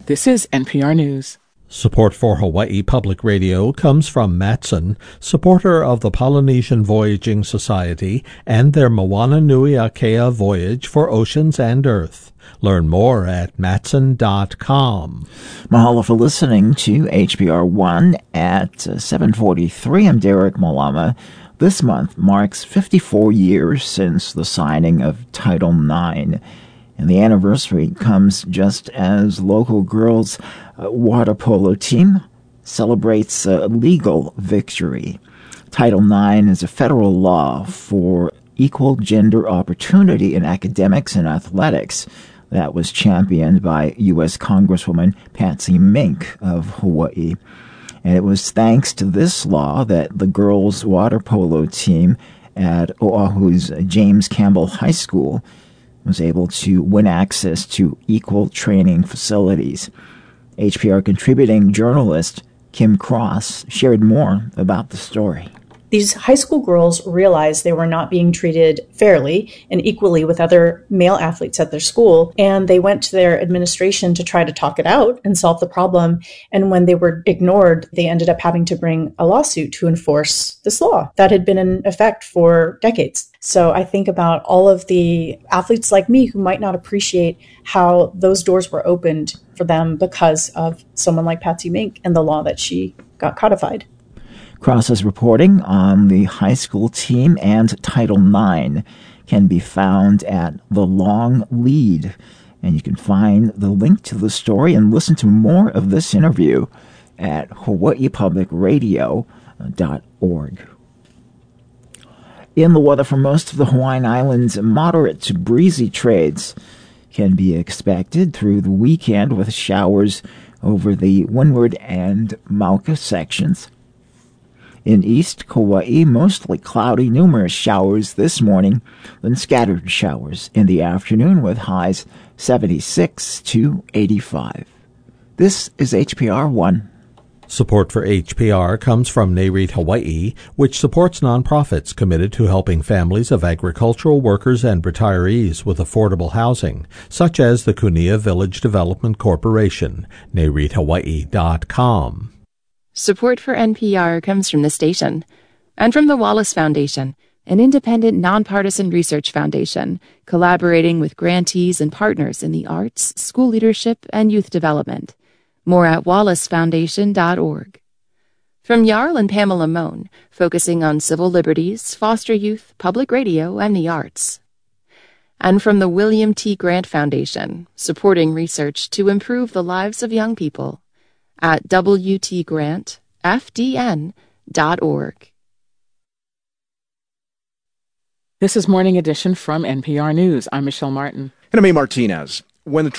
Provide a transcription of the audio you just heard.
This is NPR News. Support for Hawaii Public Radio comes from Matson, supporter of the Polynesian Voyaging Society and their Moana Nui Akea voyage for oceans and earth. Learn more at Matson.com. Mahalo for listening to HBR 1 at 7:43. I'm Derek Malama. This month marks 54 years since the signing of Title IX. And the anniversary comes just as local girls' water polo team celebrates a legal victory. Title IX is a federal law for equal gender opportunity in academics and athletics that was championed by U.S. Congresswoman Patsy Mink of Hawaii. And it was thanks to this law that the girls' water polo team at Oahu's James Campbell High School was able to win access to equal training facilities. HPR contributing journalist Kim Cross shared more about the story. These high school girls realized they were not being treated fairly and equally with other male athletes at their school, and they went to their administration to try to talk it out and solve the problem. And when they were ignored, they ended up having to bring a lawsuit to enforce this law that had been in effect for decades. So I think about all of the athletes like me who might not appreciate how those doors were opened for them because of someone like Patsy Mink and the law that she got codified. Cross's reporting on the high school team and Title IX can be found at The Long Lead, and you can find the link to the story and listen to more of this interview at hawaiipublicradio.org. In the weather for most of the Hawaiian Islands, moderate to breezy trades can be expected through the weekend with showers over the Windward and Mauka sections. In East Kauai, mostly cloudy, numerous showers this morning, then scattered showers in the afternoon with highs 76 to 85. This is HPR 1. Support for HPR comes from NAREIT Hawaii, which supports nonprofits committed to helping families of agricultural workers and retirees with affordable housing, such as the Kunia Village Development Corporation, NAREITHawaii.com. Support for NPR comes from the station and from the Wallace Foundation, an independent, nonpartisan research foundation collaborating with grantees and partners in the arts, school leadership, and youth development. More at wallacefoundation.org. From Jarl and Pamela Mohn, focusing on civil liberties, foster youth, public radio, and the arts. And from the William T. Grant Foundation, supporting research to improve the lives of young people. At WTGrantFDN.org. This is Morning Edition from NPR News. I'm Michelle Martin. And I'm A. Martinez. When the